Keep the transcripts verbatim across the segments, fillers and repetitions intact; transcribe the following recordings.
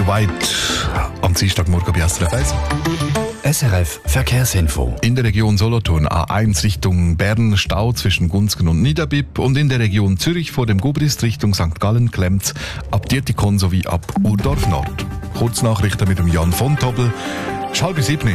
White am Dienstagmorgen bei S R F eins. S R F Verkehrsinfo. In der Region Solothurn A eins Richtung Bern Stau zwischen Gunzgen und Niederbipp und in der Region Zürich vor dem Gubrist Richtung Sankt Gallen klemmt's ab Dietikon sowie ab Urdorf Nord. Kurznachrichten mit dem Jan von Tobel. Es ist halb sieben.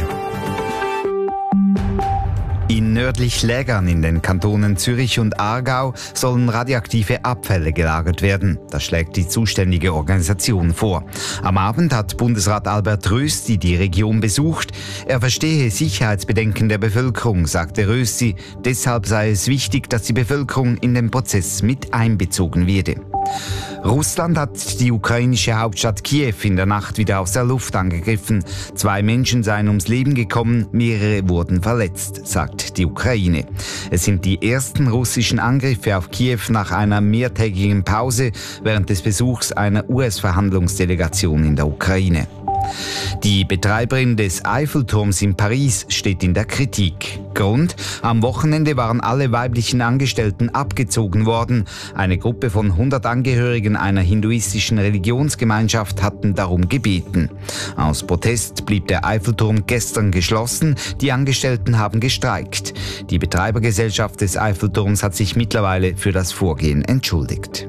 In nördlich Lägern in den Kantonen Zürich und Aargau sollen radioaktive Abfälle gelagert werden. Das schlägt die zuständige Organisation vor. Am Abend hat Bundesrat Albert Rösti die Region besucht. Er verstehe Sicherheitsbedenken der Bevölkerung, sagte Rösti. Deshalb sei es wichtig, dass die Bevölkerung in den Prozess mit einbezogen werde. Russland hat die ukrainische Hauptstadt Kiew in der Nacht wieder aus der Luft angegriffen. Zwei Menschen seien ums Leben gekommen, mehrere wurden verletzt, sagt die Ukraine. Es sind die ersten russischen Angriffe auf Kiew nach einer mehrtägigen Pause während des Besuchs einer U S-Verhandlungsdelegation in der Ukraine. Die Betreiberin des Eiffelturms in Paris steht in der Kritik. Grund: Am Wochenende waren alle weiblichen Angestellten abgezogen worden. Eine Gruppe von hundert Angehörigen einer hinduistischen Religionsgemeinschaft hatten darum gebeten. Aus Protest blieb der Eiffelturm gestern geschlossen. Die Angestellten haben gestreikt. Die Betreibergesellschaft des Eiffelturms hat sich mittlerweile für das Vorgehen entschuldigt.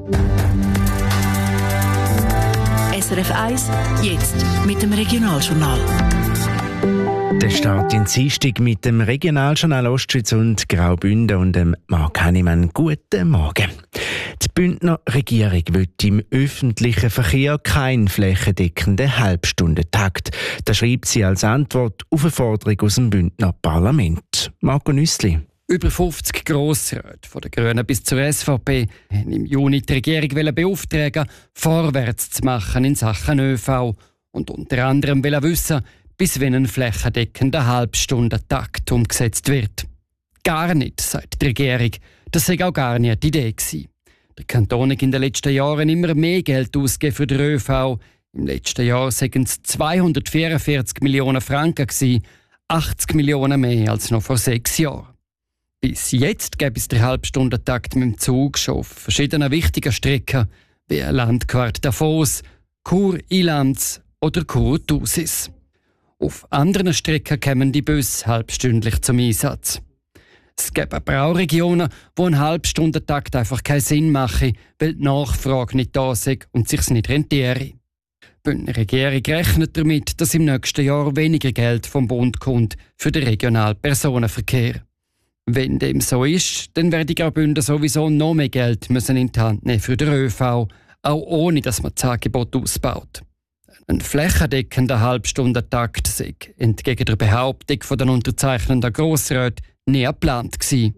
S R F eins, jetzt mit dem Regionaljournal. Der Start in Dienstag mit dem Regionaljournal Ostschweiz und Graubünden und dem Marc Hannemann. Guten Morgen. Die Bündner Regierung will im öffentlichen Verkehr keinen flächendeckenden Halbstundentakt. Das schreibt sie als Antwort auf eine Forderung aus dem Bündner Parlament. Marco Nüssli. Über fünfzig Grossräte, von den Grünen bis zur S V P, haben im Juni die Regierung beauftragen, vorwärts zu machen in Sachen ÖV und unter anderem wissen, bis wann ein flächendeckender Halbstundentakt umgesetzt wird. Gar nicht, sagt die Regierung. Das sei auch gar nicht die Idee gewesen. Der Kanton hat in den letzten Jahren immer mehr Geld ausgegeben für den ÖV. Im letzten Jahr waren es zweihundertvierundvierzig Millionen Franken gewesen, achtzig Millionen mehr als noch vor sechs Jahren. Bis jetzt gäbe es den Halbstundentakt mit dem Zug schon auf verschiedenen wichtigen Strecken wie Landquart Davos, Chur-Ilanz oder Chur-Thusis. Auf anderen Strecken kämen die Busse halbstündlich zum Einsatz. Es gibt aber auch Regionen, wo ein Halbstundentakt einfach keinen Sinn mache, weil die Nachfrage nicht da sei und sich's nicht rentiere. Die Bündner Regierung rechnet damit, dass im nächsten Jahr weniger Geld vom Bund kommt für den regionalen Personenverkehr. Wenn dem so ist, dann werden die Graubünden sowieso noch mehr Geld müssen in die Hand nehmen für den ÖV, auch ohne dass man das Angebot ausbaut. Ein flächendeckender Halbstundentakt sei entgegen der Behauptung von den unterzeichnenden Grossräten nie geplant gewesen.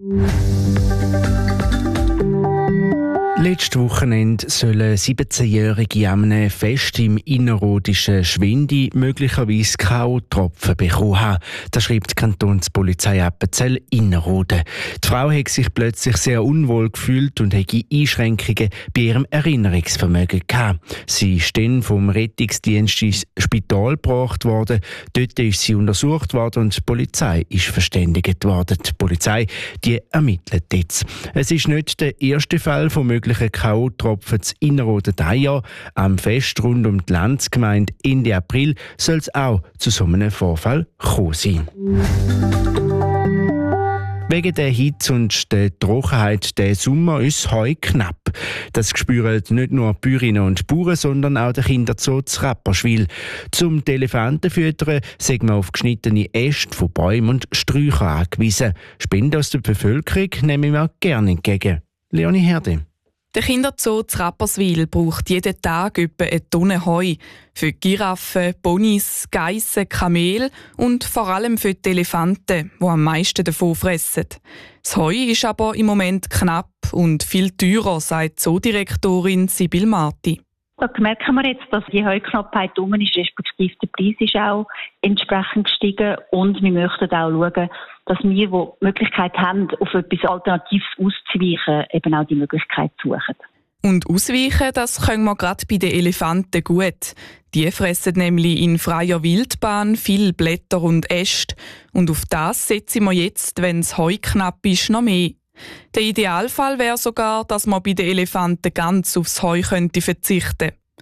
Letztes Wochenende sollen siebzehnjährige an einem Fest im innerrhodischen Schwindi möglicherweise K O-Tropfen bekommen haben. Das schreibt die Kantonspolizei Appenzell Innerrhoden. Die Frau hat sich plötzlich sehr unwohl gefühlt und hatte Einschränkungen bei ihrem Erinnerungsvermögen gehabt. Sie ist dann vom Rettungsdienst ins Spital gebracht worden. Dort ist sie untersucht worden und die Polizei ist verständigt worden. Die Polizei die ermittelt jetzt. Es ist nicht der erste Fall von möglichen K O-Tropfen zu Innerrhoden dieses Jahr. Am Fest rund um die Landsgemeinde Ende April soll es auch zu so einem Vorfall kommen sein. Wegen der Hitze und der Trockenheit der Sommer ist Heu knapp. Das spüren nicht nur die Bäuerinnen und Bauern, sondern auch der Kinderzoo zu Rapperswil. Zum die Elefanten füttern sind wir auf geschnittene Äste von Bäumen und Sträuchern angewiesen. Spenden aus der Bevölkerung nehmen wir gerne entgegen. Leonie Herde. Der Kinderzoo zu Rapperswil braucht jeden Tag etwa eine Tonne Heu. Für Giraffen, Ponys, Geissen, Kamele und vor allem für die Elefanten, die am meisten davon fressen. Das Heu ist aber im Moment knapp und viel teurer, sagt Zoodirektorin Sibyl Marti. Da merken wir jetzt, dass die Heuknappheit um ist, respektive der Preis ist auch entsprechend gestiegen. Und wir möchten auch schauen, dass wir, die die Möglichkeit haben, auf etwas Alternatives auszuweichen, eben auch die Möglichkeit suchen. Und ausweichen, das können wir gerade bei den Elefanten gut. Die fressen nämlich in freier Wildbahn viel Blätter und Äste. Und auf das setzen wir jetzt, wenn das Heu knapp ist, noch mehr. Der Idealfall wäre sogar, dass man bei den Elefanten ganz aufs Heu könnte verzichten.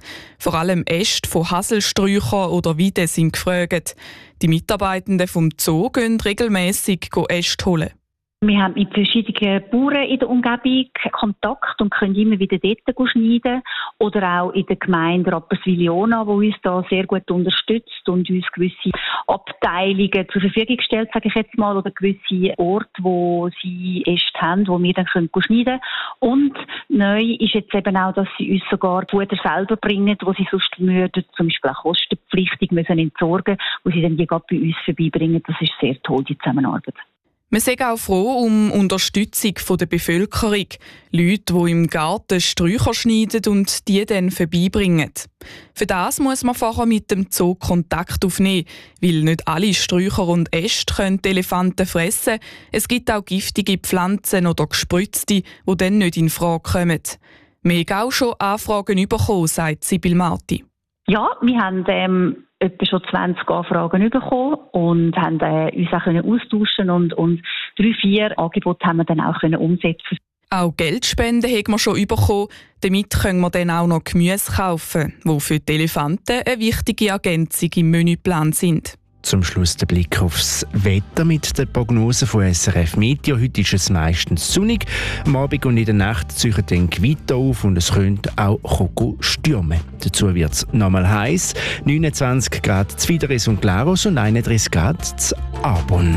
Vor allem Äste von Haselsträuchern oder Weiden sind gefragt. Die Mitarbeitenden vom Zoo gehen regelmässig Äste holen. Wir haben mit verschiedenen Bauern in der Umgebung Kontakt und können immer wieder dort schneiden. Oder auch in der Gemeinde Rapperswil-Jona, die uns da sehr gut unterstützt und uns gewisse Abteilungen zur Verfügung stellt, sage ich jetzt mal, oder gewisse Orte, wo sie Äste haben, wo wir dann können schneiden können. Und neu ist jetzt eben auch, dass sie uns sogar Futter selber bringen, wo sie sonst würden, zum Beispiel auch kostenpflichtig müssen entsorgen, wo sie dann die gerade bei uns vorbeibringen. Das ist sehr toll, die Zusammenarbeit. Wir sind auch froh um Unterstützung der Bevölkerung. Leute, die im Garten Sträucher schneiden und die dann vorbeibringen. Für das muss man vorher mit dem Zoo Kontakt aufnehmen, weil nicht alle Sträucher und Äste können die Elefanten fressen. Es gibt auch giftige Pflanzen oder Gespritzte, die dann nicht in Frage kommen. Wir haben auch schon Anfragen bekommen, sagt Sibyl Marti. Ja, wir haben ähm, etwa schon zwanzig Anfragen bekommen und haben äh, uns auch können austauschen und, und drei, vier Angebote haben wir dann auch können umsetzen. Auch Geldspenden haben wir schon bekommen. Damit können wir dann auch noch Gemüse kaufen, die für die Elefanten eine wichtige Ergänzung im Menüplan sind. Zum Schluss der Blick aufs Wetter mit der Prognose von S R F Meteo. Heute ist es meistens sonnig. Am Abend und in der Nacht ziehen dann Gewitter auf und es könnte auch stürmen. Dazu wird es nochmal heiß. neunundzwanzig Grad zu Fideris und Glarus und einunddreißig Grad zu Arbon.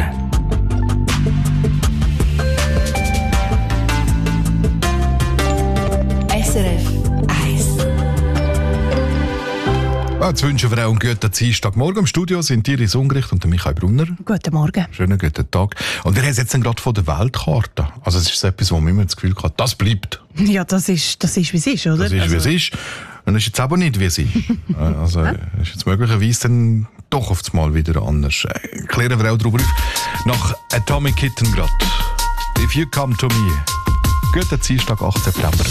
S R F eins. Jetzt wünschen wir auch einen guten Dienstagmorgen. Im Studio sind Iris Ungericht und Michael Brunner. Guten Morgen. Schönen guten Tag. Und wir haben es jetzt gerade von der Weltkarte. Also es ist etwas, wo man immer das Gefühl hat, das bleibt. Ja, das ist, das ist wie es ist, oder? Das ist, also. wie es ist. Und es ist jetzt aber nicht, wie es ist. Also es ist jetzt möglicherweise dann doch auf das Mal wieder anders. Klären wir auch darüber auf. Nach Atomic Kitten gerade. If you come to me. Guten Dienstag, achten September.